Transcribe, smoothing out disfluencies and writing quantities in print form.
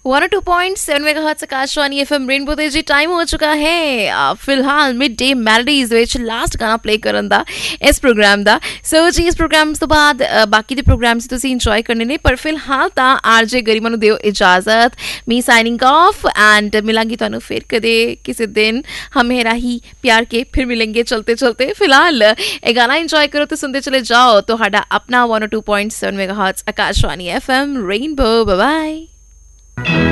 102.7 megahertz Akashvani FM rainbow ਤੇ ਜੀ time ਹੋ ਚੁੱਕਾ ਹੈ ਫਿਲਹਾਲ ਮਿਡ ਡੇ ਮੈਲੋਡੀਜ਼ ਵਿੱਚ ਲਾਸਟ ਗਾਣਾ ਪਲੇ ਕਰਨ ਦਾ ਇਸ ਪ੍ਰੋਗਰਾਮ ਦਾ। ਸੋ ਜੀ ਇਸ ਪ੍ਰੋਗਰਾਮ ਤੋਂ ਬਾਅਦ ਬਾਕੀ ਦੇ ਪ੍ਰੋਗਰਾਮਸ ਤੁਸੀਂ ਇੰਜੋਏ ਕਰਨੇ ਨੇ, ਪਰ ਫਿਲਹਾਲ ਤਾਂ ਆਰਜੇ ਗਰਿਮਾ ਨੂੰ ਦਿਓ ਇਜਾਜ਼ਤ। मी साइनिंग ऑफ एंड मिलांगी ਤੁਹਾਨੂੰ ਫਿਰ ਕਦੇ ਕਿਸੇ ਦਿਨ। ਹਮੇਰਾ ਹੀ ਪਿਆਰ ਕੇ ਫਿਰ ਮਿलेंगे चलते चलते। ਫਿਲਹਾਲ ਇਹ ਗਾਣਾ ਇੰਜੋਏ ਕਰੋ ਤੇ ਸੁਣਦੇ ਚਲੇ ਜਾਓ ਤੁਹਾਡਾ ਆਪਣਾ 102.7 megahertz Akashvani FM rainbow. Bye bye.